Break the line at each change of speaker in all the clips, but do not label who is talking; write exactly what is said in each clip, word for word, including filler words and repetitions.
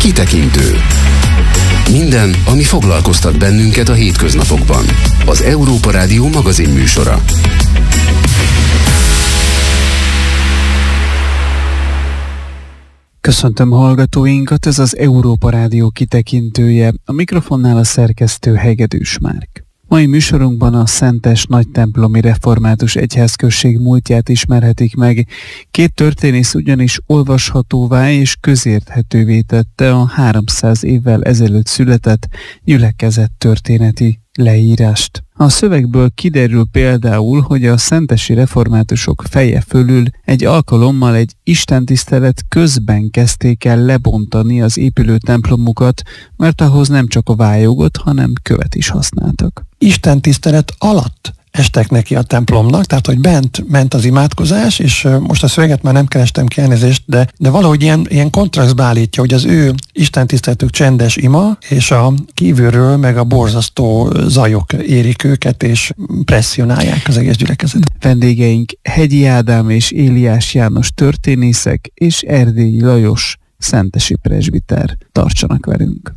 Kitekintő. Minden, ami foglalkoztat bennünket a hétköznapokban. Az Európa Rádió magazin műsora.
Köszöntöm hallgatóinkat, ez az Európa Rádió kitekintője. A mikrofonnál a szerkesztő Hegedűs Márk. Mai műsorunkban a Szentes Nagytemplomi Református Egyházközség múltját ismerhetik meg. Két történész ugyanis olvashatóvá és közérthetővé tette a háromszáz évvel ezelőtt született gyülekezet történeti leírást. A szövegből kiderül például, hogy a szentesi reformátusok feje fölül egy alkalommal egy istentisztelet közben kezdték el lebontani az épülő templomukat, mert ahhoz nem csak a vájogot, hanem követ is használtak.
Istentisztelet alatt estek neki a templomnak, tehát hogy bent ment az imádkozás, és most a szöveget már nem kerestem ki, elnézést, de, de valahogy ilyen, ilyen kontrasztba állítja, hogy az ő istentiszteletük csendes ima, és a kívülről meg a borzasztó zajok érik őket, és presszionálják az egész gyülekezetet.
Vendégeink Hegyi Ádám és Éliás János történészek, és Erdélyi Lajos szentesi presbiter. Tartsanak velünk!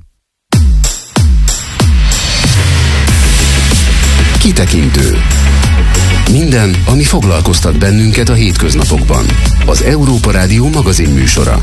Kitekintő. Minden, ami foglalkoztat bennünket a hétköznapokban. Az Európa Rádió magazin műsora.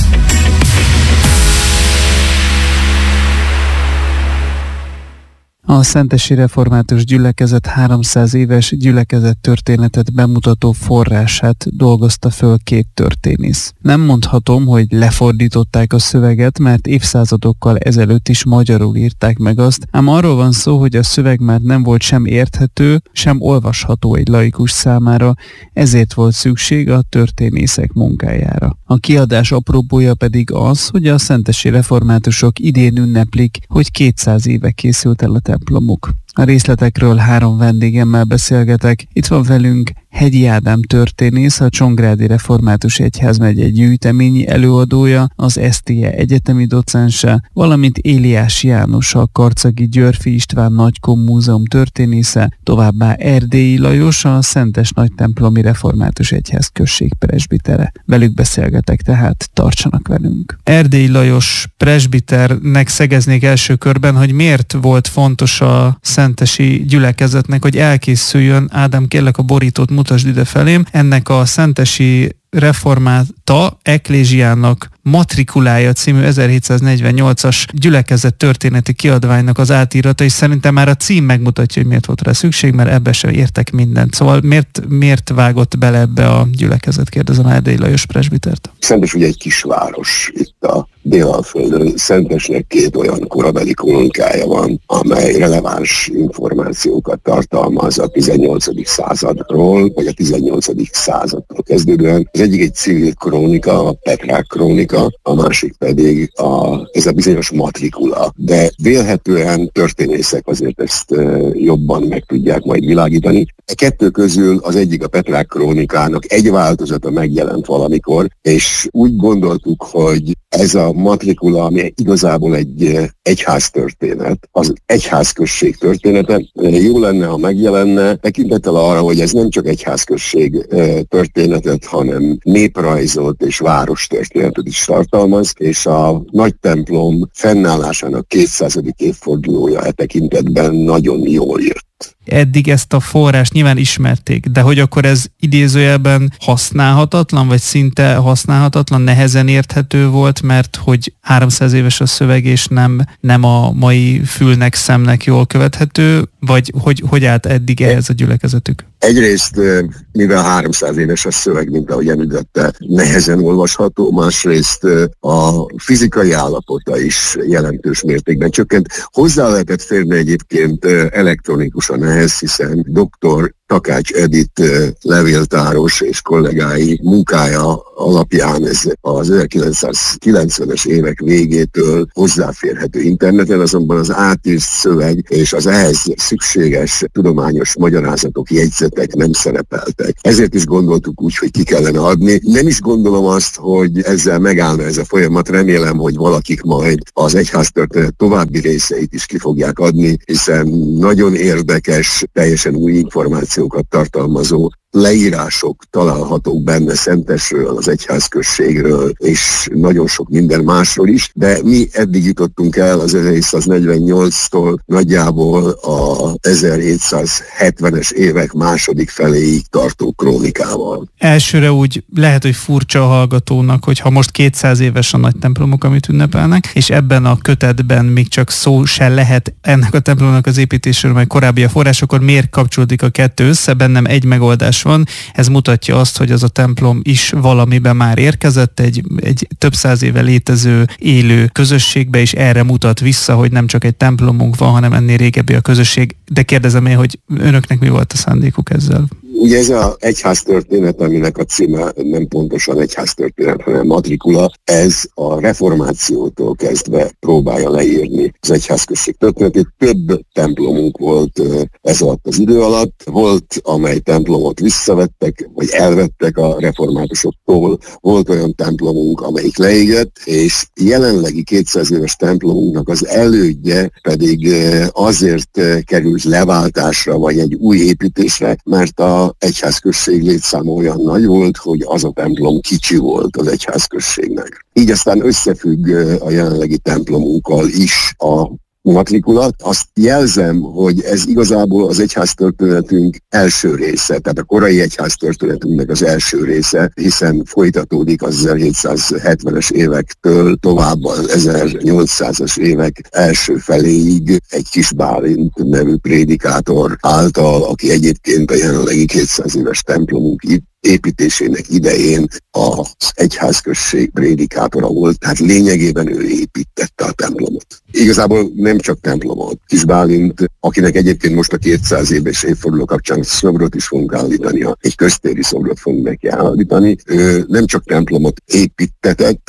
A Szentesi Református Gyülekezet háromszáz éves gyülekezet történetet bemutató forrását dolgozta föl két történész. Nem mondhatom, hogy lefordították a szöveget, mert évszázadokkal ezelőtt is magyarul írták meg azt, ám arról van szó, hogy a szöveg már nem volt sem érthető, sem olvasható egy laikus számára, ezért volt szükség a történészek munkájára. A kiadás apropója pedig az, hogy a szentesi reformátusok idén ünneplik, hogy kétszáz éve készült el a templomuk. A részletekről három vendégemmel beszélgetek. Itt van velünk Hegyi Ádám történész, a Csongrádi Református Egyházmegye gyűjteményi előadója, az es té e egyetemi docense, valamint Éliás János, a Karcagi Györffy István Nagykon Múzeum történésze, továbbá Erdélyi Lajos, a Szentes Nagytemplomi Református Egyházközség presbitere. Velük beszélgetek, tehát tartsanak velünk. Erdélyi Lajos presbiternek szegeznék első körben, hogy miért volt fontos a szentesi gyülekezetnek, hogy elkészüljön. Ádám, kérlek a borítót mutasd ide felém. Ennek a szentesi reformáta eklézsiának matrikulája című ezerhétszáznegyvennyolcas gyülekezet történeti kiadványnak az átírata, és szerintem már a cím megmutatja, hogy miért volt rá szükség, mert ebbe sem értek mindent. Szóval miért, miért vágott bele ebbe a gyülekezet, kérdezem Erdélyi Lajos presbitert.
Szentes ugye egy kisváros itt a Délalföldön. Szentesnek két olyan korabeli kolóniája van, amely releváns információkat tartalmaz a tizennyolcadik századról, vagy a tizennyolcadik századtól kezdődően. Az egyik egy civil krónika, a Petrák krónika, a másik pedig a, ez a bizonyos matrikula. De vélhetően történészek azért ezt jobban meg tudják majd világítani. A kettő közül az egyik a Petrák krónikának egy változata megjelent valamikor, és úgy gondoltuk, hogy ez a matrikula, ami igazából egy egyháztörténet, az egyházközség története, jó lenne, ha megjelenne, tekintettel arra, hogy ez nem csak egyházközség történetet, hanem néprajzot és várostörténetet is tartalmaz, és a nagy templom fennállásának kétszázadik évfordulója e tekintetben nagyon jól jött.
Eddig ezt a forrást nyilván ismerték, de hogy akkor ez idézőjelben használhatatlan, vagy szinte használhatatlan, nehezen érthető volt, mert hogy háromszáz éves a szöveg, és nem, nem a mai fülnek, szemnek jól követhető, vagy hogy, hogy állt eddig ehhez a gyülekezetük?
Egyrészt, mivel háromszáz éves a szöveg, mint ahogy említette, nehezen olvasható, másrészt a fizikai állapota is jelentős mértékben csökkent. Hozzá lehetett férni egyébként elektronikusan ehhez, hiszen doktor Takács Edith levéltáros és kollégái munkája alapján ez az ezerkilencszázkilencvenes évek végétől hozzáférhető interneten, azonban az átírt szöveg és az ehhez szükséges tudományos magyarázatok, jegyzetek nem szerepeltek. Ezért is gondoltuk úgy, hogy ki kellene adni. Nem is gondolom azt, hogy ezzel megállna ez a folyamat. Remélem, hogy valakik majd az egyháztörténet további részeit is ki fogják adni, hiszen nagyon érdekes, teljesen új információkat tartalmazó leírások találhatók benne Szentesről, az egyházközségről, és nagyon sok minden másról is, de mi eddig jutottunk el az ezerhétszáznegyvennyolctól nagyjából a ezerhétszázhetvenes évek második feléig tartó krónikával.
Elsőre úgy lehet, hogy furcsa a hallgatónak, hogy ha most kétszáz éves a nagy templomok, amit ünnepelnek, és ebben a kötetben még csak szó se lehet ennek a templomnak az építésről, meg korábbi a forrás, akkor miért kapcsolódik a kettő össze? Bennem egy megoldás van, ez mutatja azt, hogy az a templom is valamiben már érkezett, egy, egy több száz éve létező élő közösségbe, és erre mutat vissza, hogy nem csak egy templomunk van, hanem ennél régebbi a közösség. De kérdezem én, hogy önöknek mi volt a szándékuk ezzel?
Ugye ez az egyháztörténet, aminek a címe nem pontosan egyháztörténet, hanem matrikula, ez a reformációtól kezdve próbálja leírni az egyházközség történetét. Több templomunk volt ez alatt az idő alatt. Volt, amely templomot visszavettek, vagy elvettek a reformátusoktól. Volt olyan templomunk, amelyik leégett, és jelenlegi kétszáz éves templomunknak az elődje pedig azért került leváltásra, vagy egy új építésre, mert a egyházközség létszáma olyan nagy volt, hogy az a templom kicsi volt az egyházközségnek. Így aztán összefügg a jelenlegi templomunkkal is a matrikulat. Azt jelzem, hogy ez igazából az egyháztörténetünk első része, tehát a korai egyháztörténetünknek az első része, hiszen folytatódik az ezerhétszázhetvenes évektől tovább az ezernyolcszázas évek első feléig egy Kis Bálint nevű prédikátor által, aki egyébként a jelenlegi kétszáz éves templomunk itt építésének idején az egyházközség prédikátora volt, tehát lényegében ő építette a templomot. Igazából nem csak templomot. Kis Bálint, akinek egyébként most a kétszáz éves évforduló kapcsán szobrot is fogunk állítani, egy köztéri szobrot fogunk neki állítani, ő nem csak templomot építetett,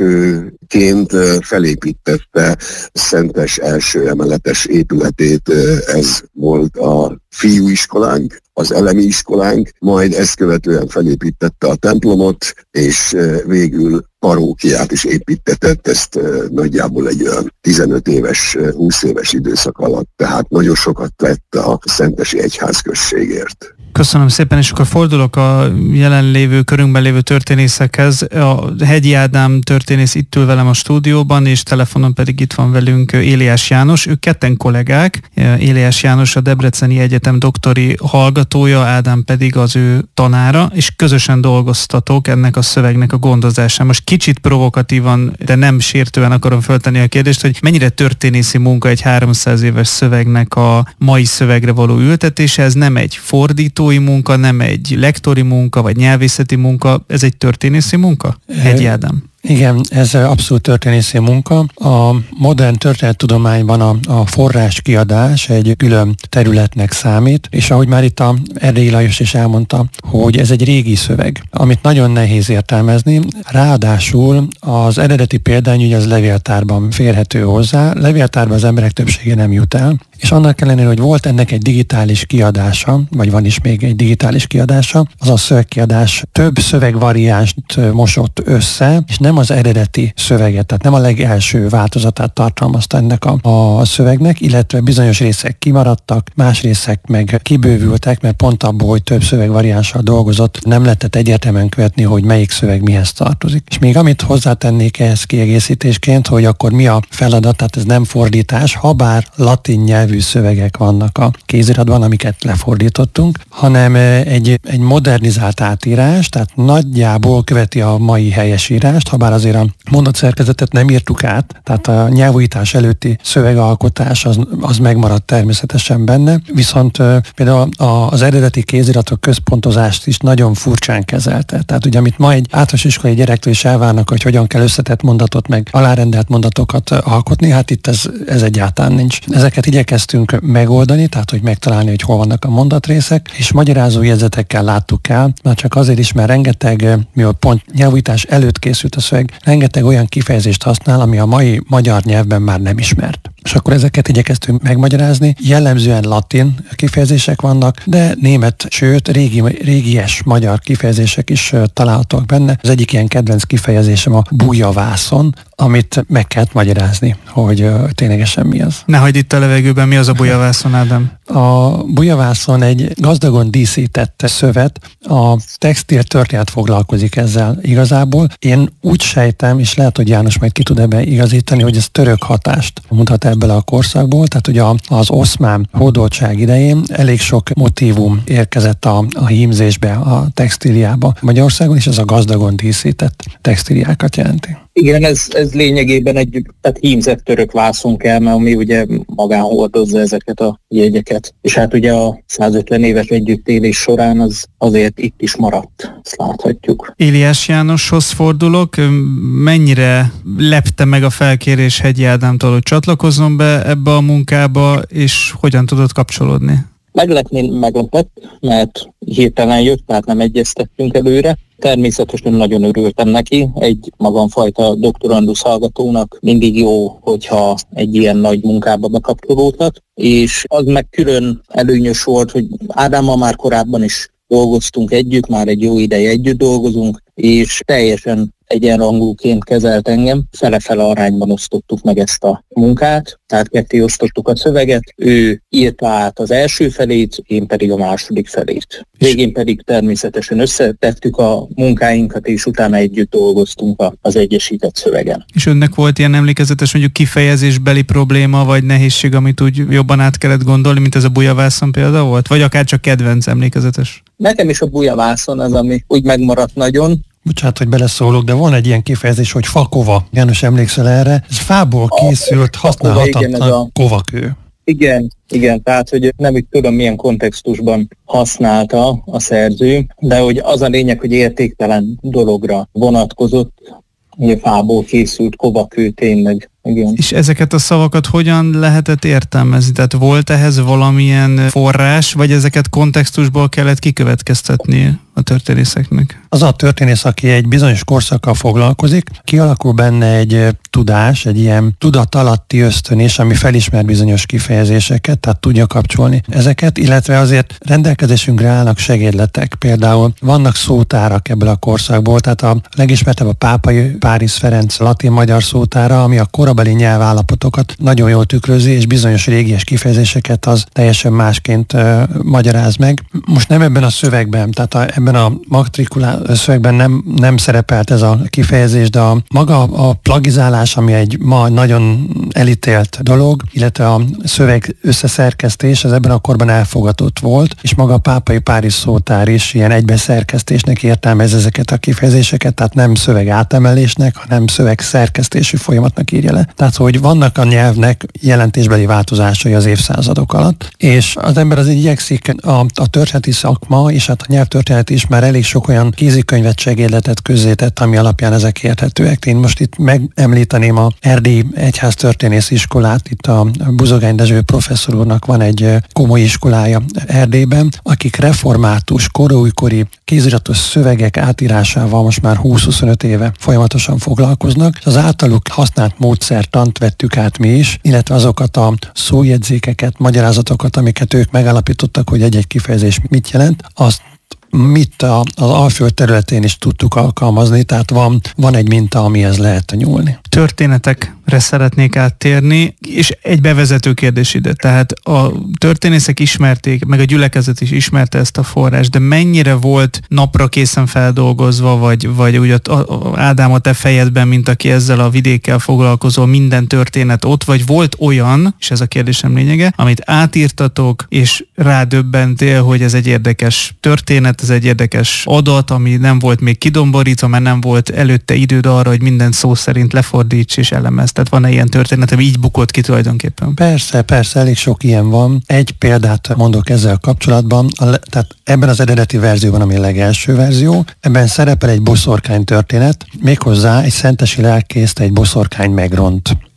elsőként felépítette Szentes első emeletes épületét, ez volt a fiúiskolánk, az elemi iskolánk, majd ezt követően felépítette a templomot, és végül parókiát is építtetett, ezt nagyjából egy olyan tizenöt éves, húsz éves időszak alatt, tehát nagyon sokat tett a szentesi egyházközségért.
Köszönöm szépen, és akkor fordulok a jelenlévő, körünkben lévő történészekhez. A Hegyi Ádám történész itt ül velem a stúdióban, és telefonon pedig itt van velünk Éliás János. Ők ketten kollégák. Éliás János a Debreceni Egyetem doktori hallgatója, Ádám pedig az ő tanára, és közösen dolgoztatok ennek a szövegnek a gondozásán. Most kicsit provokatívan, de nem sértően akarom föltenni a kérdést, hogy mennyire történészi munka egy háromszáz éves szövegnek a mai szövegre való ültetése. Ez nem egy fordító munka, nem egy lektori munka, vagy nyelvészeti munka, ez egy történészi munka? Hegyi Ádám.
Igen, ez abszolút történészi munka. A modern történettudományban a, a forráskiadás egy külön területnek számít, és ahogy már itt a Erdélyi Lajos is elmondta, hogy ez egy régi szöveg, amit nagyon nehéz értelmezni. Ráadásul az eredeti példányügy az levéltárban férhető hozzá, levéltárban az emberek többsége nem jut el, és annak ellenére, hogy volt ennek egy digitális kiadása, vagy van is még egy digitális kiadása, az a szövegkiadás több szövegvariánst mosott össze, és nem az eredeti szöveget, tehát nem a legelső változatát tartalmazta ennek a, a szövegnek, illetve bizonyos részek kimaradtak, más részek meg kibővültek, mert pont abból, hogy több szövegvariánssal dolgozott, nem lehetett egyértelműen követni, hogy melyik szöveg mihez tartozik. És még amit hozzátennék ehhez kiegészítésként, hogy akkor mi a feladat, tehát ez nem fordítás, habár latin nyelvű szövegek vannak a kéziratban, amiket lefordítottunk, hanem egy, egy modernizált átírás, tehát nagyjából követi a mai helyesírást, habár azért a mondatszerkezetet nem írtuk át, tehát a nyelvújítás előtti szövegalkotás az, az megmaradt természetesen benne, viszont például az eredeti kéziratok központozást is nagyon furcsán kezelte. Tehát ugye, amit ma egy általános iskolai gyerektől is elvárnak, hogy hogyan kell összetett mondatot, meg alárendelt mondatokat alkotni, hát itt ez, ez egyáltalán nincs. Ezeket igyekeztünk megoldani, tehát hogy megtalálni, hogy hol vannak a mondatrészek, és magyarázó jegyzetekkel láttuk el, már csak azért is, mert rengeteg, mivel pont nyelvújítás előtt készült a szöveg, rengeteg olyan kifejezést használ, ami a mai magyar nyelvben már nem ismert. és akkor ezeket igyekeztünk megmagyarázni. Jellemzően latin kifejezések vannak, de német, sőt régi, régies magyar kifejezések is találhatók benne. Az egyik ilyen kedvenc kifejezésem a bujavászon, amit meg kellett magyarázni, hogy uh, ténylegesen mi az.
Ne hagyd itt a levegőben, mi az a bujavászon, Ádám?
A bujavászon egy gazdagon díszített szövet, a textil történet foglalkozik ezzel igazából. Én úgy sejtem, és lehet, hogy János majd ki tud ebbe igazítani, hogy ez török hatást mutat ebből a korszakból, tehát hogy az oszmán hódoltság idején elég sok motívum érkezett a, a hímzésbe, a textíliába Magyarországon, és ez a gazdagon díszített textíliákat jelenti.
Igen, ez, ez lényegében egy tehát hímzett török vászon kell, mert ami ugye magán hordozza ezeket a jegyeket. És hát ugye a százötven éves együttélés során az azért itt is maradt, ezt láthatjuk.
Éliás Jánoshoz fordulok. Mennyire lepte meg a felkérés Hegyi Ádámtól, hogy csatlakozzon be ebbe a munkába, és hogyan tudott kapcsolódni?
Meglepni meglepett, mert hirtelen jött, tehát nem egyeztettünk előre. Természetesen nagyon örültem neki, egy magamfajta doktorandusz hallgatónak mindig jó, hogyha egy ilyen nagy munkába bekapcsolódhat, és az meg külön előnyös volt, hogy Ádámmal már korábban is dolgoztunk együtt, már egy jó ideje együtt dolgozunk, és teljesen egyenrangúként kezelt engem, fele-fele arányban osztottuk meg ezt a munkát, tehát ketté osztottuk a szöveget, ő írta át az első felét, én pedig a második felét. Végén pedig természetesen összetettük a munkáinkat, és utána együtt dolgoztunk az egyesített szövegen.
És önnek volt ilyen emlékezetes, mondjuk kifejezésbeli probléma, vagy nehézség, amit úgy jobban át kellett gondolni, mint ez a bujavászon példa volt? Vagy akár csak kedvenc emlékezetes?
Nekem is a bujavászon az, ami úgy megmaradt nagyon.
Bocsánat, hogy beleszólok, de van egy ilyen kifejezés, hogy fakova. János, emlékszel erre? Ez fából készült, használhatatlan a... kovakő.
Igen, igen, tehát, hogy nem úgy tudom, milyen kontextusban használta a szerző, de hogy az a lényeg, hogy értéktelen dologra vonatkozott, hogy fából készült kovakő tényleg. Igen.
És ezeket a szavakat hogyan lehetett értelmezni? Tehát volt ehhez valamilyen forrás, vagy ezeket kontextusból kellett kikövetkeztetni a történészeknek?
Az a történész, aki egy bizonyos korszakkal foglalkozik, kialakul benne egy tudás, egy ilyen tudatalatti ösztönés, ami felismer bizonyos kifejezéseket, tehát tudja kapcsolni ezeket, illetve azért rendelkezésünkre állnak segédletek. Például vannak szótárak ebből a korszakból, tehát a legismertebb a Pápai Páris Ferenc latin-magyar szótára, ami a korabeli nyelvállapotokat nagyon jól tükrözi, és bizonyos régies kifejezéseket az teljesen másként uh, magyaráz meg. Most nem ebben a szövegben, tehát a, ebben a matrikulá szövegben nem, nem szerepelt ez a kifejezés, de a, maga a plagizálás, ami egy ma nagyon elítélt dolog, illetve a szöveg összeszerkesztés, az ebben a korban elfogadott volt, és maga a Pápai Páris szótár is ilyen egybeszerkesztésnek értelmez ezeket a kifejezéseket, tehát nem szöveg átemelésnek, hanem szöveg szerkesztési folyamatnak írja le. Tehát, hogy vannak a nyelvnek jelentésbeli változásai az évszázadok alatt, és az ember azért igyekszik a, a történeti szakma, és hát a nyelvtörténet is már elég sok olyan kézikönyvet, segédletet közzétett, ami alapján ezek érthetőek. Én most itt megemlíteném a Erdélyi Egyháztörténész iskolát, itt a Buzogány Dezső professzor úrnak van egy komoly iskolája Erdélyben, akik református, korújkori kéziratos szövegek átírásával most már húsz-huszonöt éve folyamatosan foglalkoznak, és az általuk használt módszertant vettük át mi is, illetve azokat a szójegyzékeket, magyarázatokat, amiket ők megállapítottak, hogy egy-egy kifejezés mit jelent, azt mit a, az Alföld területén is tudtuk alkalmazni, tehát van, van egy minta, amihez lehet nyúlni.
Történetekre szeretnék áttérni, és egy bevezető kérdés ide. Tehát a történészek ismerték, meg a gyülekezet is ismerte ezt a forrást, de mennyire volt napra készen feldolgozva, vagy, vagy úgy a, a, Ádám a te fejedben, mint aki ezzel a vidékkel foglalkozol, minden történet ott, vagy volt olyan, és ez a kérdésem lényege, amit átírtatok, és rádöbbentél, hogy ez egy érdekes történet, ez egy érdekes adat, ami nem volt még kidomborítva, mert nem volt előtte időd arra, hogy minden szó szerint lefordíts és elemez. Tehát van-e ilyen történet, ami így bukott ki tulajdonképpen?
Persze, persze, elég sok ilyen van. Egy példát mondok ezzel kapcsolatban. A, tehát ebben az eredeti verzióban, ami a legelső verzió, ebben szerepel egy boszorkány történet, méghozzá egy szentesi lelkészt egy boszorkány megront.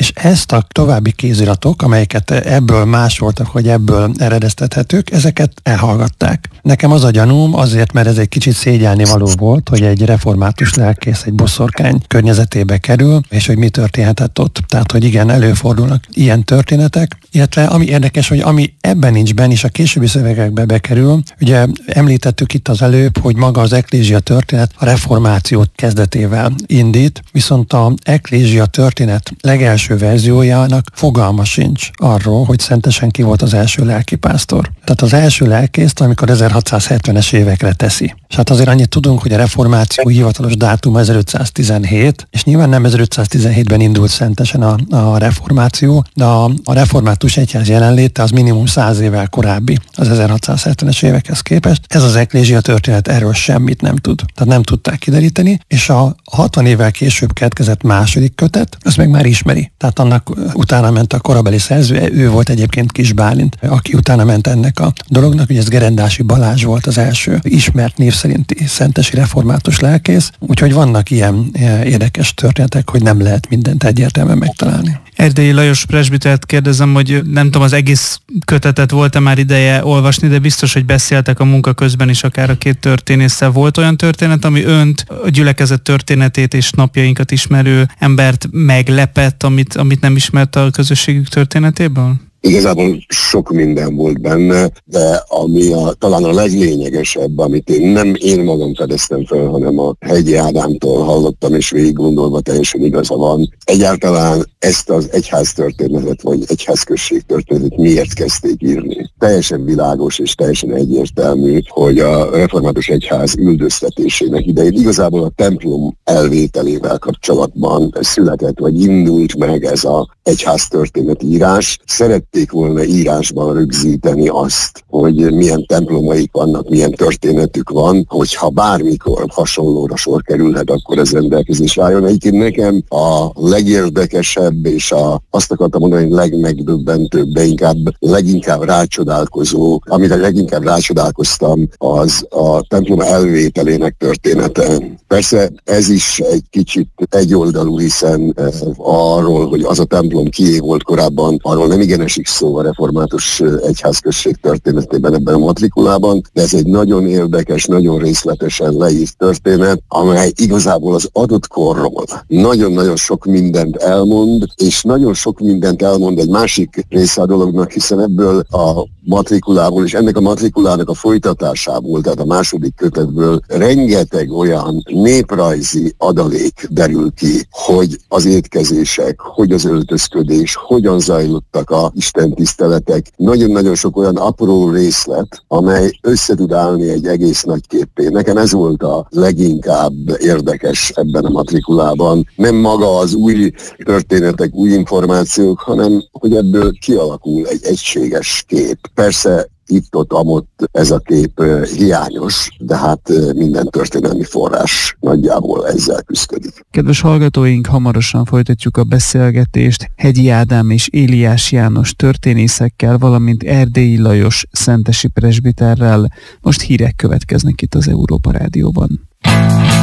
és ezt a további kéziratok, amelyeket ebből másoltak, vagy ebből eredeztethetők, ezeket elhallgatták. Nekem az a gyanúm, azért, mert ez egy kicsit szégyelni való volt, hogy egy református lelkész egy boszorkány környezetébe kerül, és hogy mi történhetett ott. Tehát, hogy igen, előfordulnak ilyen történetek, illetve ami érdekes, hogy ami ebben nincs benne, és a későbbi szövegekbe bekerül, ugye említettük itt az előbb, hogy maga az eklézsia történet a reformáció kezdetével indít, viszont a eklézsia történet legelső verziójának fogalma sincs arról, hogy szentesen ki volt az első lelkipásztor. Tehát az első lelkészt, amikor ezerhatszázhetvenes évekre teszi. És hát azért annyit tudunk, hogy a reformáció hivatalos dátum ezerötszáztizenhét, és nyilván nem ezerötszáztizenhétben indult szentesen a, a reformáció, de a, a református egyház jelenléte az minimum száz évvel korábbi az ezerhatszázhetvenes évekhez képest. Ez az eklézsia történet erről semmit nem tud. Tehát nem tudták kideríteni, és a hatvan évvel később keletkezett második kötet, azt meg már ismeri. Tehát annak utána ment a korabeli szerző, ő volt egyébként Kis Bálint, aki utána ment ennek a dolognak, hogy ez Gerendási Balázs volt az első ismert név szerinti szentesi református lelkész, úgyhogy vannak ilyen érdekes történetek, hogy nem lehet mindent egyértelműen megtalálni.
Erdélyi Lajos presbitert kérdezem, hogy nem tudom, az egész kötetet volt-e már ideje olvasni, de biztos, hogy beszéltek a munka közben is akár a két történésszel. Volt olyan történet, ami önt, a gyülekezet történetét és napjainkat ismerő embert meglepett, amit, amit nem ismert a közösségük történetéből?
Igazából sok minden volt benne, de ami a, talán a leglényegesebb, amit én nem én magam fedeztem fel, hanem a Hegyi Ádámtól hallottam, és végig gondolva teljesen igaza van. Egyáltalán ezt az egyház történetet, vagy egyházközség történetet miért kezdték írni? Teljesen világos és teljesen egyértelmű, hogy a református egyház üldöztetésének idején igazából a templom elvételével kapcsolatban született, vagy indult meg ez az egyház történeti írás. Szerették volna írásban rögzíteni azt, hogy milyen templomaik vannak, milyen történetük van, hogyha bármikor hasonlóra sor kerülhet, akkor ez rendelkezésre álljon. Egyébként nekem a legérdekesebb, és a, azt akartam mondani, hogy legmegdöbbentőbb, de inkább leginkább rácsodálkozó, amire leginkább rácsodálkoztam, az a templom elvételének története. Persze ez is egy kicsit egyoldalú, hiszen arról, hogy az a templom kié volt korábban, arról nem igen esik szó a református egyházközség történetében ebben a matrikulában, de ez egy nagyon érdekes, nagyon részletesen leírt történet, amely igazából az adott korról nagyon-nagyon sok mindent elmond, és nagyon sok mindent elmond egy másik része a dolognak, hiszen ebből a matrikulából, és ennek a matrikulának a folytatásából, tehát a második kötetből rengeteg olyan néprajzi adalék derül ki, hogy az étkezések, hogy az öltözködés, hogyan zajlottak a istentiszteletek. Nagyon-nagyon sok olyan apró részlet, amely össze tud állni egy egész nagy képpé. Nekem ez volt a leginkább érdekes ebben a matrikulában. Nem maga az új történetek, új információk, hanem hogy ebből kialakul egy egységes kép. Persze itt-ott, amott ez a kép hiányos, de hát minden történelmi forrás nagyjából ezzel küszködik.
Kedves hallgatóink, hamarosan folytatjuk a beszélgetést Hegyi Ádám és Éliás János történészekkel, valamint Erdélyi Lajos szentesi presbiterrel. Most hírek következnek itt az Európa Rádióban.